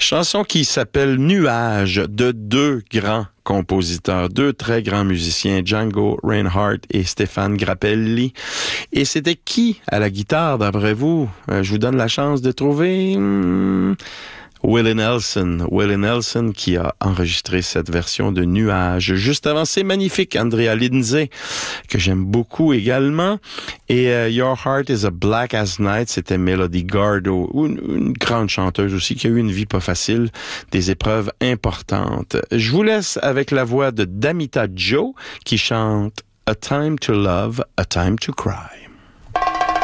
Chanson qui s'appelle Nuages de deux grands compositeurs, deux très grands musiciens, Django Reinhardt et Stéphane Grappelli. Et c'était qui à la guitare, d'après vous? Je vous donne la chance de trouver... Willie Nelson qui a enregistré cette version de Nuages. Juste avant, c'est magnifique, Andrea Lindsay, que j'aime beaucoup également. Et Your Heart is a Black as Night, c'était Melody Gardot, une grande chanteuse aussi qui a eu une vie pas facile, des épreuves importantes. Je vous laisse avec la voix de Damita Jo qui chante A Time to Love, A Time to Cry.